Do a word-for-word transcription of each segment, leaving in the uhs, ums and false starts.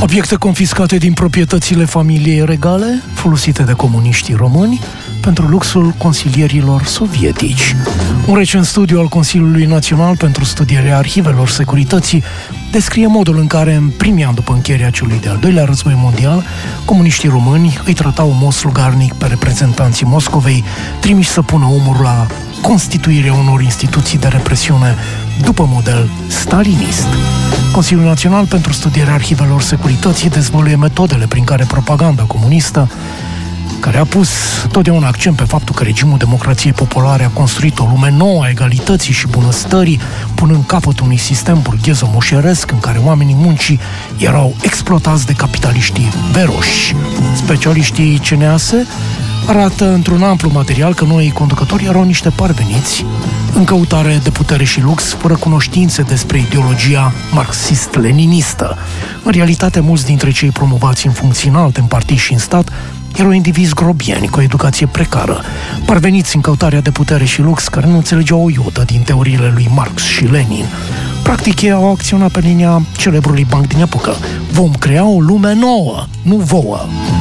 Obiecte confiscate din proprietățile familiei regale, folosite de comuniștii români pentru luxul consilierilor sovietici. Un recent studiu al Consiliului Național pentru Studierea Arhivelor Securității descrie modul în care, în primii ani după încheierea celui de-al doilea război mondial, comuniștii români îi tratau în mod slugarnic pe reprezentanții Moscovei, trimiși să pună umăr la constituirea unor instituții de represiune după model stalinist. Consiliul Național pentru Studierea Arhivelor Securității dezvăluie metodele prin care propaganda comunistă, care a pus totdeauna accent pe faptul că regimul democrației populare a construit o lume nouă a egalității și bunăstării, punând capăt unui sistem burghezo-moșeresc în care oamenii muncii erau exploatați de capitaliștii veroși. Specialiștii C N A S arată într-un amplu material că noi conducători erau niște parveniți în căutare de putere și lux, fără cunoștințe despre ideologia marxist-leninistă. În realitate, mulți dintre cei promovați în funcții înalte în partid și în stat erau indivizi grobieni cu o educație precară, parveniți în căutarea de putere și lux, care nu înțelegeau o iotă din teoriile lui Marx și Lenin. Practic, ei au acționat pe linia celebrului banc din epocă. Vom crea o lume nouă, nu vouă.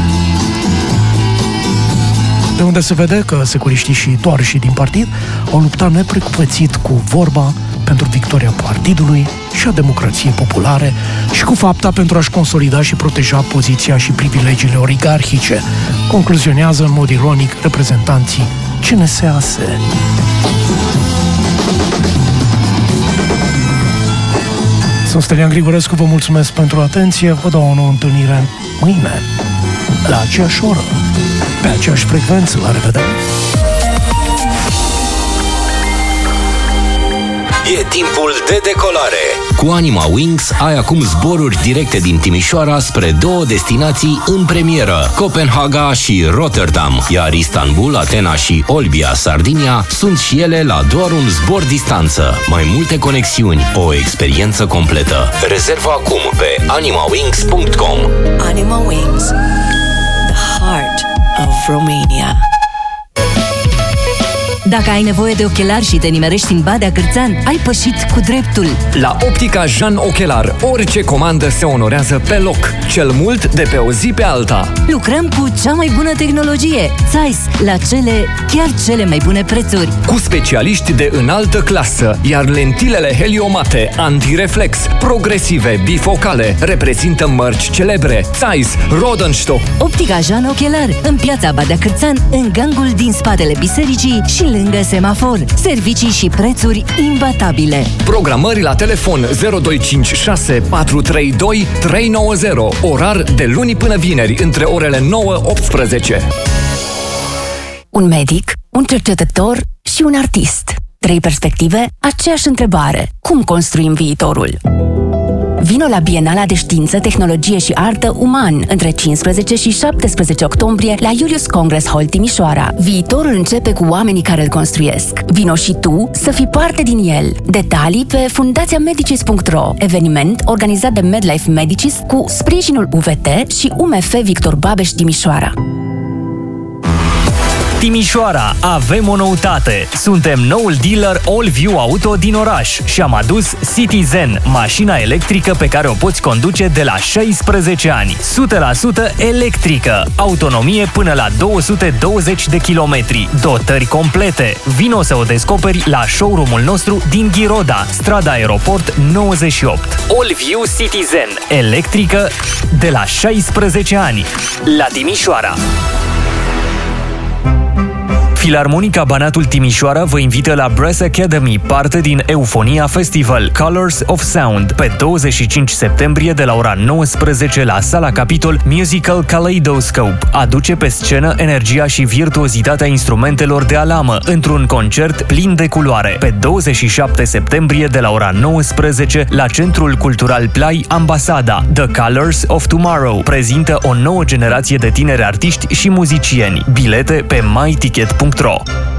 De unde se vede că securiștii și toarășii din partid au luptat neprecupețit cu vorba pentru victoria partidului și a democrației populare și cu fapta pentru a-și consolida și proteja poziția și privilegiile oligarhice, concluzionează în mod ironic reprezentanții C N S A S. Sunt Stelian Grigorescu, vă mulțumesc pentru atenție, vă dau o nouă întâlnire mâine, la aceeași oră, pe aceeași frecvență. La revedere! E timpul de decolare. Cu Anima Wings ai acum zboruri directe din Timișoara spre două destinații în premieră, Copenhaga și Rotterdam, iar Istanbul, Atena și Olbia, Sardinia, sunt și ele la doar un zbor distanță. Mai multe conexiuni, o experiență completă. Rezervă acum pe anima wings punct com. Anima Wings, the heart of Romania. Dacă ai nevoie de ochelari și te nimerești în Badea Cârțan, ai pășit cu dreptul. La Optica Jean Ochelar, orice comandă se onorează pe loc, cel mult de pe o zi pe alta. Lucrăm cu cea mai bună tehnologie, Zeiss, la cele, chiar cele mai bune prețuri. Cu specialiști de înaltă clasă, iar lentilele heliomate, antireflex, progresive, bifocale, reprezintă mărci celebre. Zeiss, Rodenstock. Optica Jean Ochelar, în piața Badea Cârțan, în gangul din spatele bisericii și lângă semafor. Servicii și prețuri imbatabile. Programări la telefon zero doi cinci șase patru trei doi trei nouă zero. Orar de luni până vineri, între orele nouă optsprezece. Un medic, un cercetător și un artist. Trei perspective, aceeași întrebare. Cum construim viitorul? Vino la Bienala de Știință, Tehnologie și Artă Uman între cincisprezece și șaptesprezece octombrie la Julius Congress Hall Timișoara. Viitorul începe cu oamenii care îl construiesc. Vino și tu să fii parte din el. Detalii pe fundația medicis punct ro, eveniment organizat de MedLife Medicis cu sprijinul U V T și U M F Victor Babeș Timișoara. Timișoara, avem o noutate. Suntem noul dealer All View Auto din oraș și am adus Citizen, mașina electrică pe care o poți conduce de la șaisprezece ani. o sută la sută electrică, autonomie până la două sute douăzeci de kilometri, dotări complete. Vino să o descoperi la showroom-ul nostru din Ghiroda, strada Aeroport nouăzeci și opt. All View Citizen, electrică de la șaisprezece ani, la Timișoara. Filarmonica Banatul Timișoara vă invită la Brass Academy, parte din Eufonia Festival Colors of Sound, pe douăzeci și cinci septembrie de la ora nouăsprezece la Sala Capitol Musical Kaleidoscope. Aduce pe scenă energia și virtuozitatea instrumentelor de alamă într-un concert plin de culoare. Pe douăzeci și șapte septembrie de la ora nouăsprezece la Centrul Cultural Play Ambasada. The Colors of Tomorrow prezintă o nouă generație de tineri artiști și muzicieni. Bilete pe my ticket punct ro.